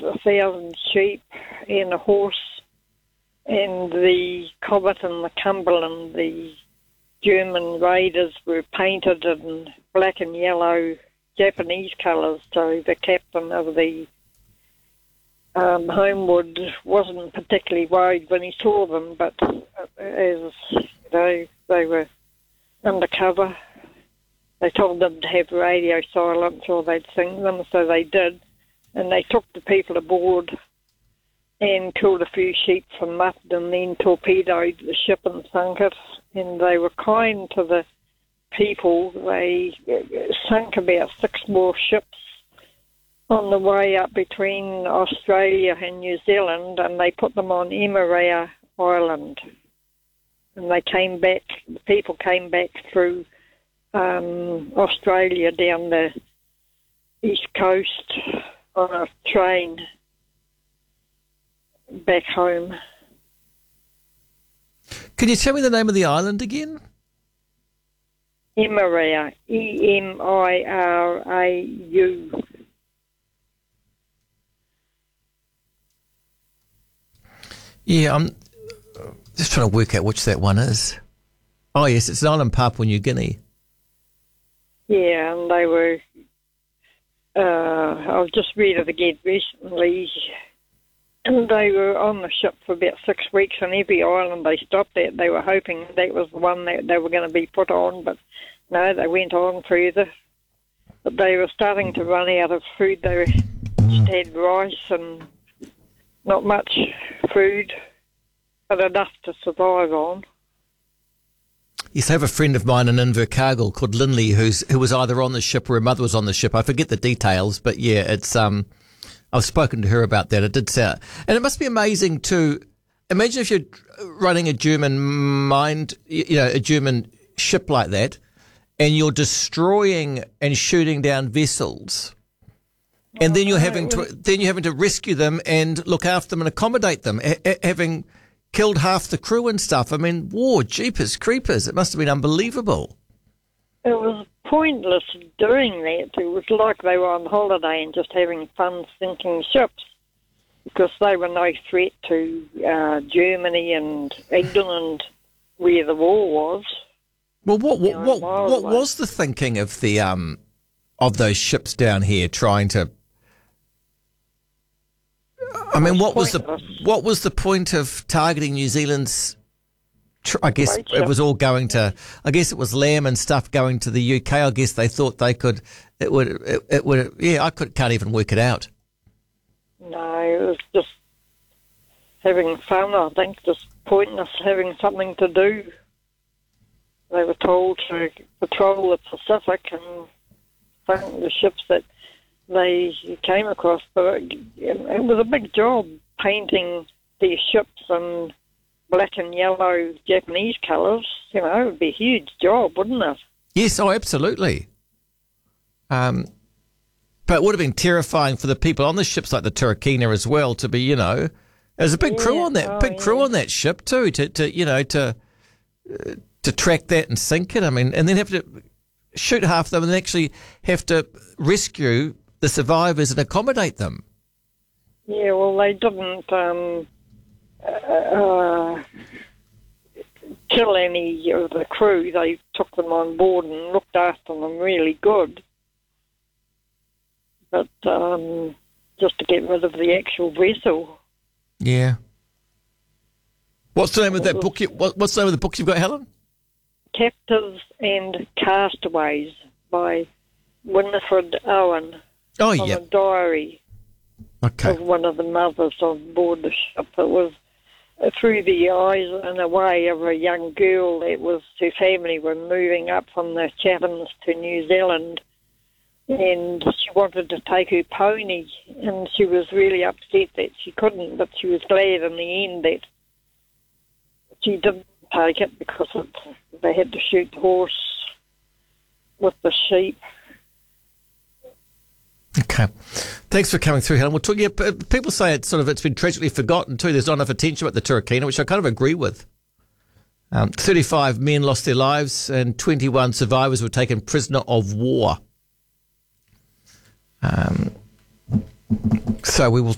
1,000 sheep and a horse, and the Cobbett and the Cumberland, the German raiders, were painted in black and yellow Japanese colours, so the captain of the Homewood wasn't particularly worried when he saw them, but as they were undercover, they told them to have radio silence or they'd sing them, so they did, and they took the people aboard and killed a few sheep from mutton and then torpedoed the ship and sunk it. And they were kind to the people. They sunk about 6 more ships on the way up between Australia and New Zealand, and they put them on Emaria Island. And they came back, the people came back through Australia down the east coast on a train back home. Can you tell me the name of the island again? Emaria, Emirau. Yeah, I'm just trying to work out which that one is. Oh, yes, it's an island in Papua New Guinea. Yeah, and they were... I've just read it again recently. And they were on the ship for about 6 weeks, and every island they stopped at, they were hoping that was the one that they were going to be put on, but no, they went on further. But they were starting to run out of food. They just had rice and not much food, but enough to survive on. Yes, I have a friend of mine in Invercargill called Linley who was either on the ship or her mother was on the ship. I forget the details, but yeah, it's I've spoken to her about that. It did sound, and it must be amazing to imagine if you're running a German a German ship like that, and you're destroying and shooting down vessels, and then you're having to rescue them and look after them and accommodate them, having killed half the crew and stuff. I mean, war, jeepers creepers! It must have been unbelievable. It was pointless doing that. It was like they were on holiday and just having fun sinking ships, because they were no threat to Germany and England where the war was. Well, what was the thinking of the of those ships down here trying to? I mean, what was the point of targeting New Zealand's? I guess it was all going to. I guess it was lamb and stuff going to the UK. I guess they thought they could. It would. Yeah, can't even work it out. No, it was just having fun. I think just pointless, having something to do. They were told to patrol the Pacific and sunk the ships that they came across. But it was a big job painting these ships and black and yellow Japanese colours. You know, it would be a huge job, wouldn't it? Yes, oh, absolutely. But it would have been terrifying for the people on the ships like the Turkina as well to be, there's a big crew on that, crew on that ship too, to track that and sink it. I mean, and then have to shoot half of them and actually have to rescue the survivors and accommodate them. Yeah, well, they didn't kill any of the crew. They took them on board and looked after them really good. But just to get rid of the actual vessel. Yeah. What's the name of that book? What's the name of the book you've got, Helen? Captives and Castaways by Winifred Owen. Oh, yeah. On a diary of one of the mothers on board the ship. It was through the eyes and a way of a young girl that was, her family were moving up from the Chathams to New Zealand, and she wanted to take her pony, and she was really upset that she couldn't, but she was glad in the end that she didn't take it because they had to shoot the horse with the sheep. Okay. Thanks for coming through, Helen. We'll talk. Yeah, people say it's been tragically forgotten too. There's not enough attention about the Turkina, which I kind of agree with. 35 men lost their lives and 21 survivors were taken prisoner of war. So we will